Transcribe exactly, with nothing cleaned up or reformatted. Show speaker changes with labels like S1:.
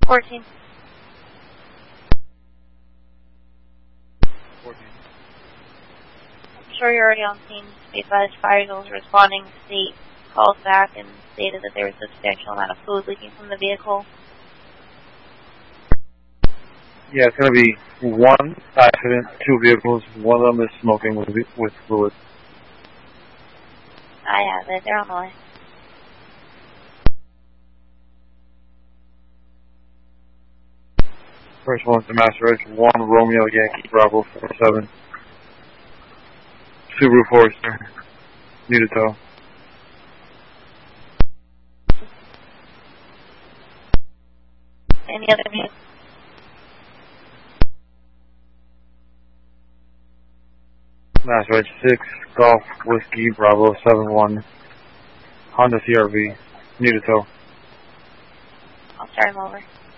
S1: fourteen.
S2: fourteen.
S1: I'm sure you're already on scene. Be advised, Fire Eagles responding. State called back and stated that there was a substantial amount of fluid leaking from the vehicle.
S2: Yeah, it's going to be one accident, two vehicles. One of them is smoking with, with fluid.
S1: I have it. They're on the way.
S2: First one's the Master Edge, one Romeo Yankee Bravo four seven. Subaru Forester. Need a tow.
S1: Any other vehicles?
S2: Master Edge six, Golf Whiskey Bravo seven one. Honda C R V. Need a tow.
S1: I'll start him over.